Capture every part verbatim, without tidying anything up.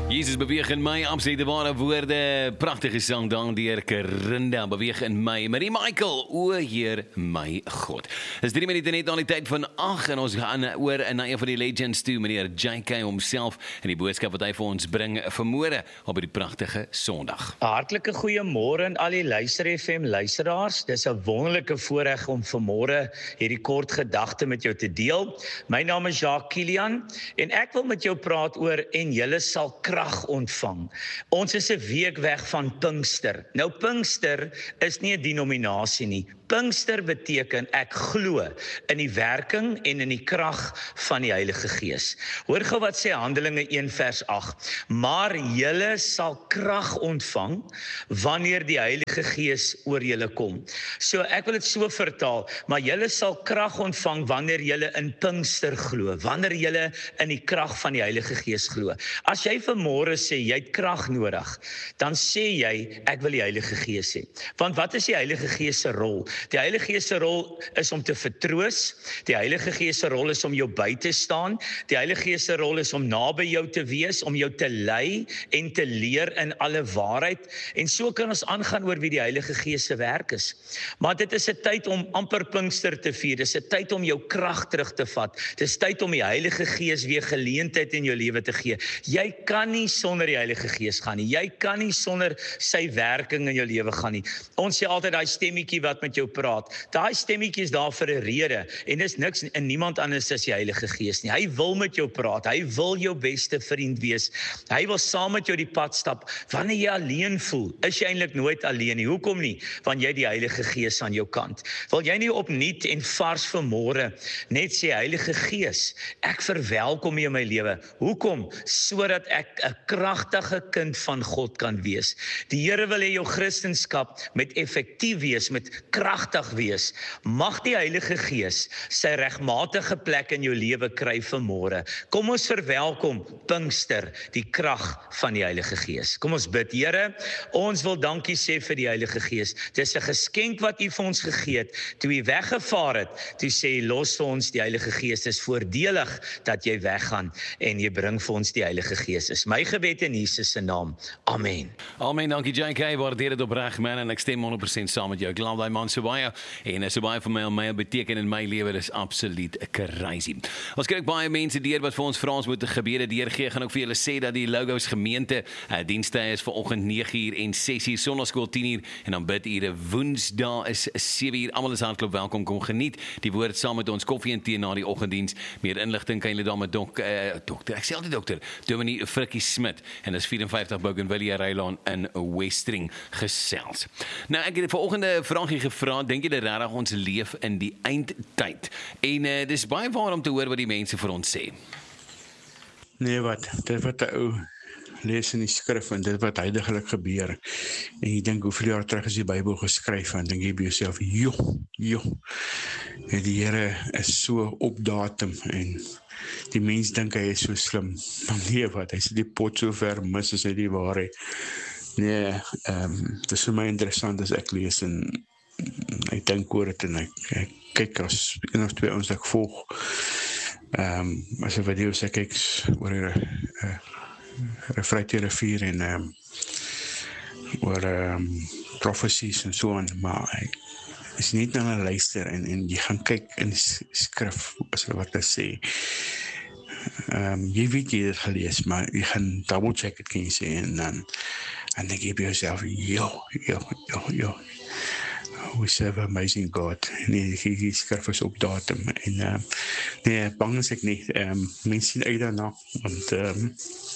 Jesus beweeg in my, absolute ware woorde, prachtige sang dan deur Karinda, beweeg in my, Marie Michael, o Heer my God. Is drie minute net aan die tyd van ag, en ons gaan oor na een van die legends toe, meneer J K homself, en die boodskap wat hy vir ons bring vanmôre op die pragtige Sondag. Hartlike goeiemôre aan al die Luister F M luisteraars. Dis 'n wonderlike voorreg om vanmôre hierdie kort gedagte met jou te deel. My naam is Jacques Kilian en ek wil met jou praat oor en julle sal krag ontvang. Ons is 'n week weg van Pinkster. Nou Pinkster is nie 'n denominasie nie. Pinkster beteken ek glo in die werking en in die krag van die Heilige Gees. Hoor gou wat sê Handelinge een vers agt. Maar julle sal krag ontvang wanneer die Heilige Gees oor julle kom. So ek wil dit so vertaal, maar julle sal krag ontvang wanneer julle in Pinkster glo, wanneer julle in die krag van die Heilige Gees glo. As jy vanmôre sê jy het krag nodig, dan sê jy ek wil die Heilige Gees hê. Want wat is die Heilige Gees se rol? Die Heilige Gees se rol is om te vertroos. Die Heilige Gees se rol is om jou by te staan. Die Heilige Gees se rol is om naby jou te wees, om jou te lei en te leer in alle waarheid. En so kan ons aangaan oor wie die Heilige Gees se werk is. Maar dit is 'n tyd om amper Pinkster te vier. Dit is 'n tyd om jou krag terug te vat. Dit is tyd om die Heilige Gees weer geleentheid in jou lewe te gee. Jy kan nie sonder die Heilige Gees gaan nie. Jy kan nie sonder sy werking in jou lewe gaan nie. Ons sê altyd daai stemmetjie wat met jou praat. Daai stemmetjie is daar vir 'n rede en dis niks en niemand anders as die Heilige Gees nie. Hy wil met jou praat. Hy wil jou beste vriend wees. Hy wil saam met jou die pad stap. Wanneer jy alleen voel, is jy eintlik nooit alleen nie. Hoekom nie? Want jy die Heilige Gees aan jou kant. Wil jy nie opnuut en vars vanmôre net sê Heilige Gees, ek verwelkom U in my lewe. Hoekom? Sodat ek 'n kragtige kind van God kan wees. Die Here wil hê jou Christendom met effektief wees, met kragtig wees. Mag die Heilige Gees sy regmatige plek in jou lewe kry vanmôre. Kom ons verwelkom Pinkster, die krag van die Heilige Gees. Kom ons bid. Here, ons wil dankie sê vir die Heilige Gees. Dis 'n geskenk wat U vir ons gegee het. Toe U weggevaar het, toe sê U los vir ons die Heilige Gees. Dis voordelig dat jy weggaan en jy bring vir ons die Heilige Gees. Is my gebed in Jesus se naam. Amen. Amen, dankie J K, waardeer dit opreg man, en ek stem honderd persent saam met jou. Ek glo daai man so baie en so baie vir my, my beteken in my lewe, dis absoluut crazy. Ons kry baie mense deur wat vir ons vra ons moet gebede deurgee. Gaan ook vir julle sê dat die Logos gemeente uh, dienste is vanoggend nege uur en ses uur, Sondagskool tien uur en dan bid ure. Woensdae is sewe uur. Almal is hartlik welkom, kom geniet die woord saam met ons, koffie en tee na die oggenddiens. Meer inligting kan julle dan met dok, uh, dokter, ek sê altyd dokter, Dominee Frikkie Smit en dis vyf vyf Bougainvillea Rylaan in Westring gesels. Nou ek het vanoggend 'n vraagie gevra, dink jy dat regtig ons leef in die eindtyd? En uh, dis baie waar om te hoor wat die mense vir ons sê. Nee, wat, dit wat 'n ou lees in die skrif en dit wat heidaglik gebeur. En jy dink hoeveel jaar terug is die Bybel geskryf en dink jy by jouself, joh, joh. En die Here is so op datum en die mens dink hy is so slim. Maar nee, wat, hy sit die pot so ver mis as hy die waarheid. Nee, um, dit is vir my interessant as ek lees en ek dink oor dit en ek, ek kyk as een of twee ons ek volg. Um, as 'n video sê kyk oor 'n Refractie rivier en um, oor um, prophecies en so aan, maar ek is nie na hulle luister en, en jy gaan kyk in die skrif as hulle wat hulle sê. Um, jy weet jy het het gelees, maar jy gaan double check het kan jy sê en dan en dan gee jy jouself, yo, yo, yo, yo. We serve an amazing God. Nee, die, die skrif is op datum. En uh, nee, bang is ek nie. Um, Mense sien uit daarna, want um,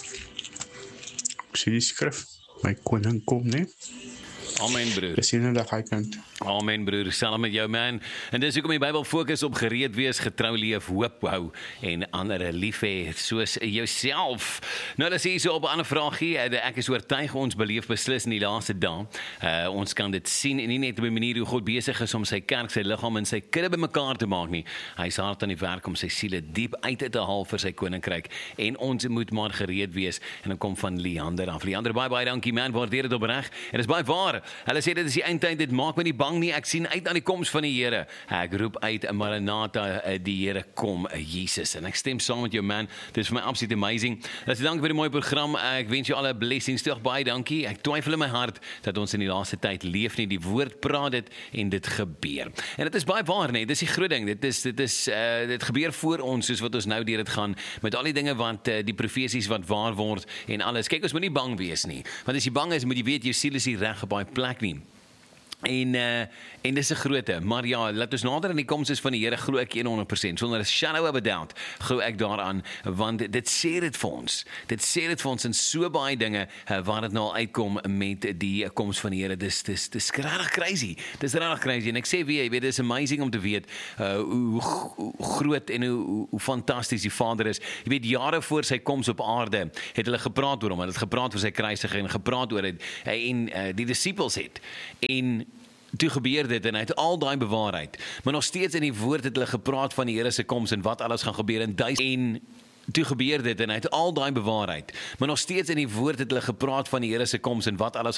ek sê die skrif, my koning kom, nee. Amen, broer. Dis nie dat hy kan. Amen, broer. Salam met jou, man. En dis hoekom die Bybel fokus op gereed wees, getrou leef, hoop hou en ander lief hê soos jouself. Nou, dis hier so op 'n ander vraagie. Ek is oortuig ons beleef beslis in die laaste dae. Uh, ons kan dit sien en nie net op 'n manier hoe God besig is om sy kerk, sy liggaam en sy kudde bymekaar te maak nie. Hy is hard aan die werk om sy siele diep uit te haal vir sy koninkryk en ons moet maar gereed wees. En dan kom van Leander af. Leander, baie baie dankie man, waardeer dit opreg. En dis baie waar. Hulle sê dit is die eindtyd, dit maak my nie bang bang nie, ek sien uit na die koms van die Here. Ek roep uit, Maranatha, die Here kom, Jesus. En ek stem saam met jou, man. Dit is vir my absoluut amazing. Dat is dank vir die mooie program. Ek wens jou alle blessings terug, baie dankie. Ek twyfel in my hart dat ons in die laaste tyd leef nie. Die woord praat dit en dit gebeur. En dit is baie waar, nee. Dit is die groot ding. Dit is dit is uh, dit gebeur voor ons soos wat ons nou deur dit gaan met al die dinge wat uh, die profesies wat waar word en alles. Kyk, ons moet nie bang wees nie. Want as jy bang is, moet jy weet jou siel is nie reg op daai plek nie. En uh, en dis 'n groote, maar ja, laat ons nader aan die koms is van die Here, glo ek honderd persent sonder 'n shadow of a doubt, glo ek daaraan, want dit sê dit vir ons. Dit sê dit vir ons in so baie dinge uh, waar dit nou al uitkom met die uh, koms van die Here. Dis dis dis regtig crazy. Dis regtig crazy en ek sê weer, jy weet, dis amazing om te weet uh, hoe, hoe groot en hoe, hoe, hoe fantasties die Vader is. Jy weet, jare voor sy koms op aarde het hulle gepraat oor hom, hulle het gepraat oor sy kruisiging en gepraat oor dit en uh, die disippels het en toe gebeur dit en hy het al daai bewaarheid. Maar nog steeds in die woord het hulle gepraat van die Here se koms en wat alles gaan gebeur in duisend en toe gebeur dit en hy het al daai bewaarheid. Maar nog steeds in die woord het hulle gepraat van die Here se koms en wat alles